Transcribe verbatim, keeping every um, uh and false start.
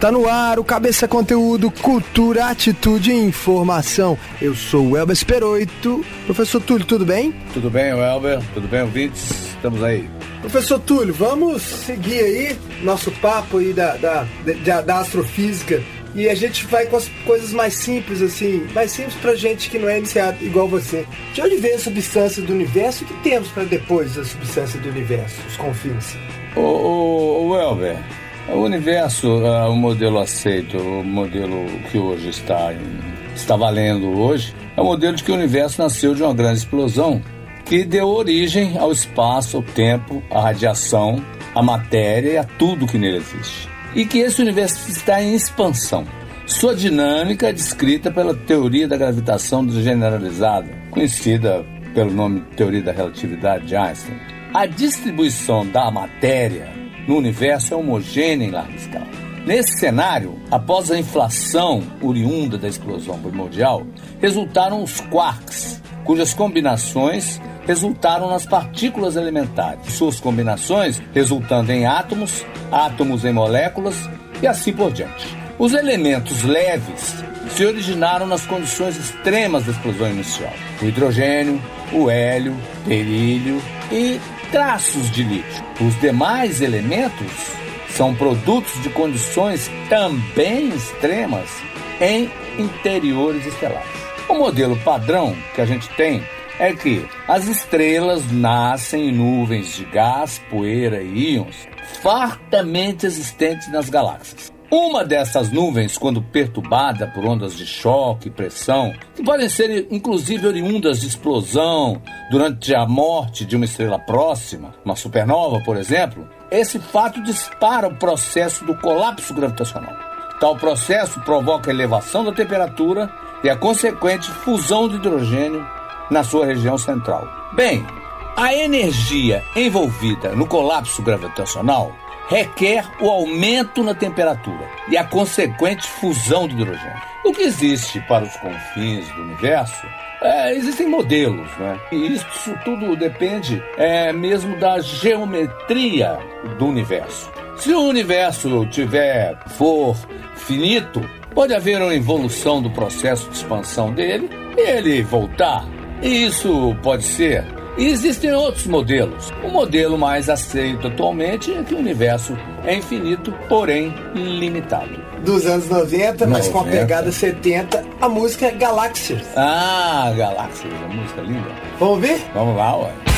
Está no ar o Cabeça Conteúdo, Cultura, Atitude e Informação. Eu sou o Elber Speroito. Professor Túlio, tudo bem? Tudo bem, Elber. Tudo bem, ouvintes? Estamos aí. Professor Túlio, vamos seguir aí nosso papo aí da, da, da, da astrofísica. E a gente vai com as coisas mais simples, assim, mais simples pra gente que não é iniciado igual você. De onde vem a substância do universo e o que temos para depois da substância do universo, os confins? Ô, ô, ô Elber, o universo, uh, o modelo aceito, o modelo que hoje está, em, está valendo hoje, é o modelo de que o universo nasceu de uma grande explosão que deu origem ao espaço, ao tempo, à radiação, à matéria e a tudo que nele existe. E que esse universo está em expansão. Sua dinâmica é descrita pela teoria da gravitação generalizada, conhecida pelo nome de teoria da relatividade de Einstein. A distribuição da matéria no universo é homogênea em larga escala. Nesse cenário, após a inflação oriunda da explosão primordial, resultaram os quarks, cujas combinações resultaram nas partículas elementares, suas combinações resultando em átomos, átomos em moléculas e assim por diante. Os elementos leves se originaram nas condições extremas da explosão inicial: o hidrogênio, o hélio, berílio e traços de lítio. Os demais elementos são produtos de condições também extremas em interiores estelares. O modelo padrão que a gente tem é que as estrelas nascem em nuvens de gás, poeira e íons fartamente existentes nas galáxias. Uma dessas nuvens, quando perturbada por ondas de choque e pressão, que podem ser inclusive oriundas de explosão durante a morte de uma estrela próxima, uma supernova, por exemplo, esse fato dispara o processo do colapso gravitacional. Tal processo provoca a elevação da temperatura e a consequente fusão de hidrogênio na sua região central. Bem, a energia envolvida no colapso gravitacional requer o aumento na temperatura e a consequente fusão de hidrogênio. O que existe para os confins do universo, é, existem modelos, né? E isso tudo depende é, mesmo da geometria do universo. Se o universo tiver for finito, pode haver uma evolução do processo de expansão dele e ele voltar. E isso pode ser. E existem outros modelos. O modelo mais aceito atualmente é que o universo é infinito, porém limitado. Dos anos noventa, mas com a pegada setenta, a música é Galáxias. Ah, Galáxias, a música linda. Vamos ver? Vamos lá, ué.